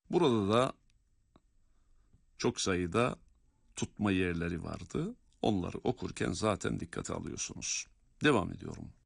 Burada da çok sayıda tutma yerleri vardı. Onları okurken zaten dikkate alıyorsunuz. Devam ediyorum.